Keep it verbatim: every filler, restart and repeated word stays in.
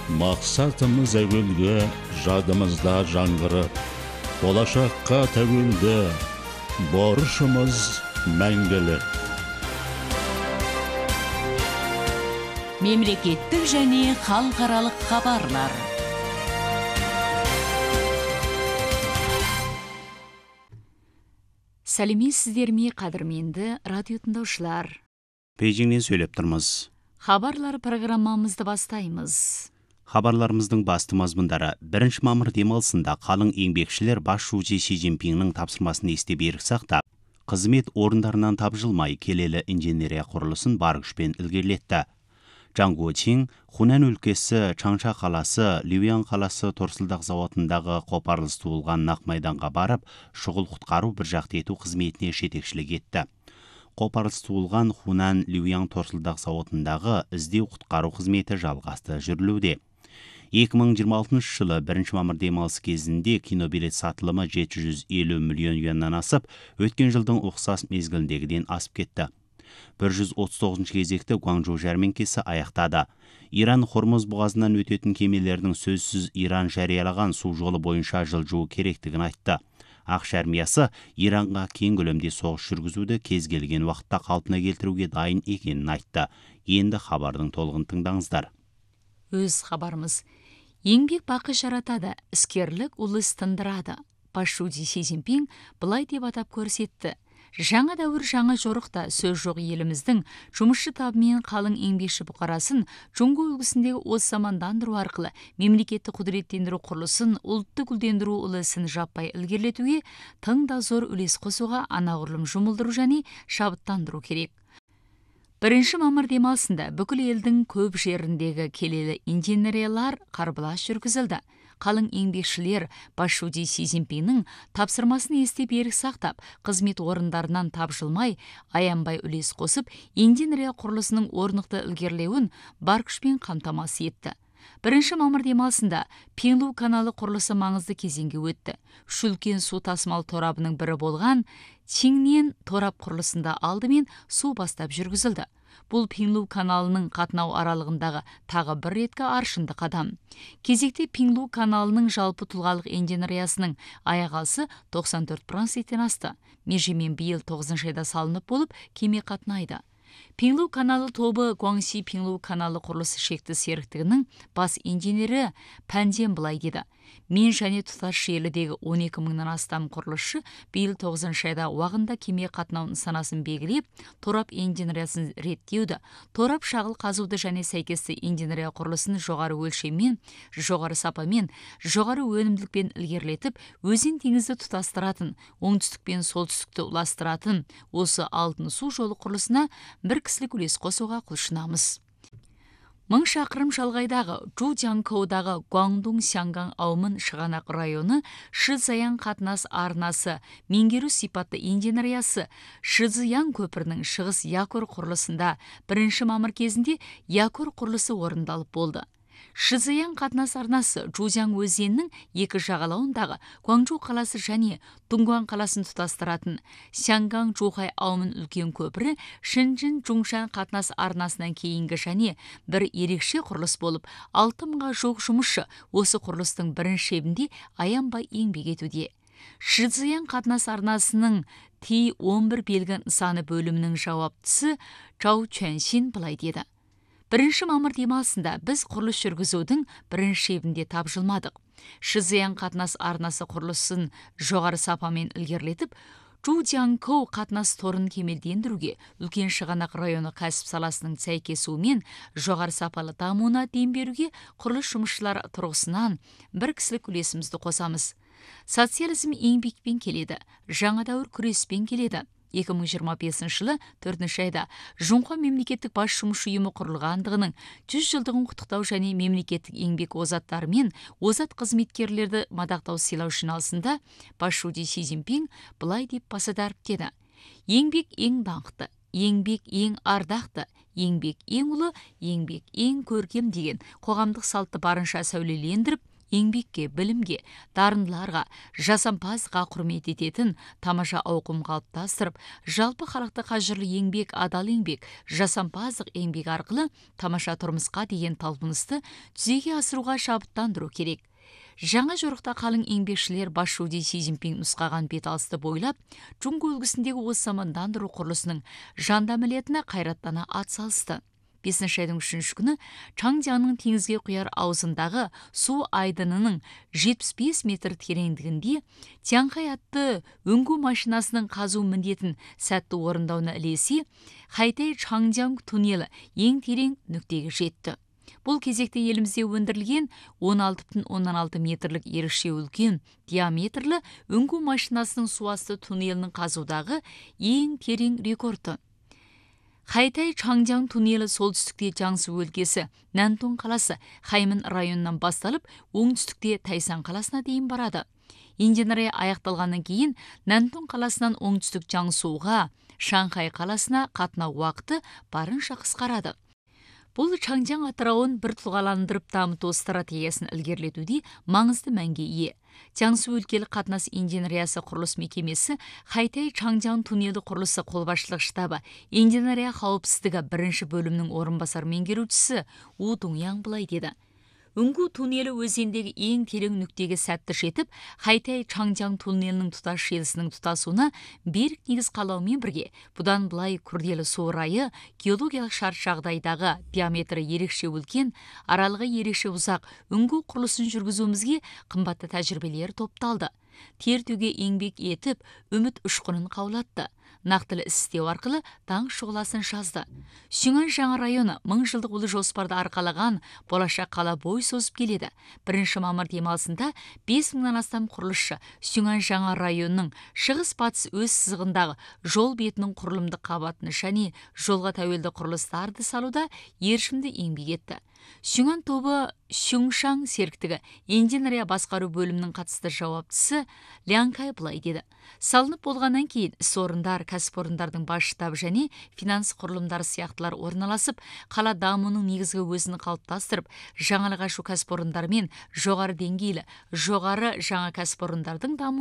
Мақсатымыз әуелгі, жадымызда жаңғырып, болашаққа тәуелді, борышымыз мәңгілік. Мемлекеттік және халықаралық хабарлар. Сәлеметсіздер ме, қадірменді радио тыңдаушылар. Бейжіңнен сөйлеп тұрмыз. Хабарлар программамызды бастаймыз. Хабарларымыздың басты мазмұндары: бірінші мамыр демалысында қалың еңбекшілер бас шужи Си Цзиньпиннің тапсырмасын есте берік сақтап, қызмет орындарынан тапжылмай келелі инженерия құрылысын бар күшпен ілгерілетті. Чжан Гуочин Хунан өлкесі Чаңша қаласы, Люян қаласы торсылдақ зауытындағы қопарылыс туылған нақ майданға барып, шұғыл құтқару бір жақты ету қызметіне жетекшілік етті. Қопарылыс туылған Хунан Люян торсылдақ зауытындағы іздеу құтқару қызметі жалғасты жүрілуде. екі мың жиырма алтыншы жылы бірінші мамыр демалысы кезінде кинобилет сатылымы жеті жүз елу миллион юаннан асып, өткен жылдың ұқсас мезгіліндегіден асып кетті. бір жүз отыз тоғызыншы кезекті Гуанчжоу жәрмеңкесі аяқтады. Иран Хормуз бұғазынан өтетін кемелердің сөзсіз Иран жариялаған су жолы бойынша жылжуы керектігін айтты. Ақш армиясы Иранға кең көлемде соғыс жүргізуді кез келген уақытта қалпына келтіруге дайын екенін айтты. Енді хабардың толығын тыңдаңыздар. Өз хабарымыз. Еңбек бақы жаратады, іскерлік ұлыс тындырады. Бас шужи Си Цзиньпин былай деп атап көрсетті: жаңа дәуір жаңа жорықта, сөз жоқ еліміздің жұмысшы табымен қалың еңбекші бұқарасын жоңғо үлгісіндегі осы замандандыру арқылы мемлекетті құдіреттендіру құрылысын, ұлтты гүлдендіру үлесін жаппай ілгерілетуге тың да зор үлес қосуға анағұрлым жұмылдыру және шабыттандыру керек. Бірінші мамыр демалысында бүкіл елдің көп жеріндегі келелі инженериялар қарбылас жүргізілді. Қалың еңбекшілер бас шужи Си Цзиньпиннің тапсырмасын есте берік сақтап, қызмет орындарынан тапжылмай, аянбай үлес қосып, инженерия құрылысының орнықты ілгерілеуін бар күшпен қамтамасыз етті. Бірінші мамыр демалысында Пинлу каналы құрылысы маңызды кезеңге өтті. Үш үлкен су тасымал торабының бірі болған Чиннен торап құрылысында алдымен су бастап жүргізілді. Бұл Пинлу каналының қатынау аралығындағы тағы бір реткі аршынды қадам. Кезекте Пинлу каналының жалпы тұлғалық инженериясының аяғасы тоқсан төрт проценттен асты. Межемен биыл тоғызыншы айда салынып болып, кеме қатынайды. Пинлу каналы тобы Гуанси Пинлу каналы құрылысы шекті серіктігінің бас инженері Пәнден былай деді: мен және тұтас желідегі он екі мыңнан астам құрылысшы биыл тоғызыншы айда уағында кеме қатынау нысанасын белгілеп, торап инженериясын реттеуді, торап шағыл қазуды және сәйкесті инженерия құрылысын жоғары өлшеммен, жоғары сапамен, жоғары өнімділікпен ілгерілетіп, өзен теңізді тұтастыратын, оңтүстік пен солтүстікті ұластыратын осы алтын су жолы құрылысына бір кісілік үлес қосуға құлшынамыз. Мың шақырым шалғайдағы Чжуцзянкоудағы Гуандун Сянган аумын шығанақ районы Шицзиян қатынас арнасы меңгеру сипатты инженериясы Шицзиян көпірінің шығыс якор құрылысында бірінші мамыр кезінде якор құрылысы орындалып болды. Шицзиян қатынас арнасы Чжуцзян өзенінің екі жағалауындағы Гуанчжоу қаласы және Тунгуан қаласын тұтастыратын Сянган Чжухай аумын үлкен көпірі Шэньчжэн Чжуншан қатынас арнасынан кейінгі және бір ерекше құрылыс болып, алты мыңға жуық жұмысшы осы құрылыстың бірінші шебінде аянбай еңбек етуде. Шицзиян қатынас арнасының Ти он бір белгі нысаны бөлімінің жауаптысы Чжау Чуаньсин былай деді: бірінші мамыр демалысында біз құрылыс жүргізудің бірінші шебінде тапжылмадық. Шицзиян қатынас арнасы құрылысын жоғары сапамен ілгерілетіп, Чжуцзянкоу қатынас торын кемелдендіруге, үлкен шығанақ районы кәсіп саласының сәйкесуімен жоғары сапалы дамуына дем беруге құрылыс жұмысшылар тұрғысынан бір кісілік үлесімізді қосамыз. Социализм еңбекпен келеді, жаңа дәуір күреспен келеді. екі мың жиырма бесінші жылы төртінші айда Жоңғо мемлекеттік бас жұмысшы ұйымы құрылғандығының жүз жылдығын құттықтау және мемлекеттік еңбек озаттары мен озат қызметкерлерді мадақтау сыйлау жиналысында бас шужи Си Цзиньпин былай деп баса дәріптеді: еңбек ең даңқты, еңбек ең ардақты, еңбек ең ұлы, еңбек ең көркем деген қоғамдық салтты барынша сәулелендіріп, еңбекке, білімге, дарындыларға, жасампазға құрмет ететін тамаша ауқым қалыптастырып, жалпы халықты қажырлы еңбек, адал еңбек, жасампаздық еңбек арқылы тамаша тұрмысқа деген талпынысты жүзеге асыруға шабыттандыру керек. Жаңа жорықта қалың еңбекшілер Басшы Си Цзиньпин нұсқаған беталысты бойлап, Джунго үлгісіндегі осы мамандандыру құрылысының жандамілетіне қайраттана атсалысты. бесінші айдың үшінші күні Чаңжанның теңізге құяр аузындағы су айдынының жетпіс бес метр тереңдігінде Тянхай атты өңгу машинасының қазу міндетін сәтті орындауына ілесе, Хайтай Чаңжан туннелі ең терең нүктеге жетті. Бұл кезекте елімізде өндірілген он алты бүтін оннан алты метрлік ерекше үлкен диаметрлі өңгу машинасының суасты туннелінің қазудағы ең терең рекорды. Хайтай Чаңжан туннелі солтүстікте Жаңсу өлкесі, Нантон қаласы, Хаймын районынан басталып, оңтүстікте Тайсан қаласына дейін барады. Инженерия аяқталғаннан кейін Нантон қаласынан оңтүстік Жаңсуға, Шанхай қаласына қатынау уақыты барынша қысқарады. Бұл Чаңжан атырауын бір тұлғаландырып дамыту стратегиясын ілгерілетуде маңызды мәнге ие. Жаңсу өлкелік қатынас инженериясы құрылыс мекемесі Хайтай Чаңжан туннелі құрылысы қолбасшылық штабы инженерия қауіпсіздігі бірінші бөлімнің орынбасар меңгерушісі У Дongян былай деді. Үңгу туннелі өзендегі ең терең нүктеге сәтті жетіп, Хайтай Чаңжан туннелінің тұтас желісінің тұтасуына берік негіз қалауымен бірге, бұдан былай күрделі су райы, геологиялық шарт жағдайдағы диаметрі ерекше үлкен, аралығы ерекше ұзақ үңгу құрылысын жүргізуімізге қымбатты тәжірибелер топталды. Тертөге еңбек етіп, үміт ұшқынын қаулатты. Нақтылы істеу арқылы даңқ шұғыласын жазды. Сюңан жаңа районы мың жылдық ұлы жоспарды арқалаған болашақ қала бой созып келеді. Бірінші мамыр демалысында бес мыңнан астам құрылысшы Сюңан жаңа районының шығыс батыс өз сызығындағы жол бетінің құрылымдық қабатын және жолға тәуелді құрылыстарды салуда ершімді еңбек етті. Сюңан тобы Сюңшаң серіктігі инженерия басқару бөлімінің қатысты жауаптысы Лянкай былай деді. Салынып болғаннан кейін іс орындар, кәсіпорындардың бас штабы және финанс құрылымдары сияқтылар орналасып, қала дамуының негізгі өзін қалыптастырып, жаңалық ашу кәсіпорындармен жоғары деңгейлі, жоғары жаңа кәсіпорындардың даму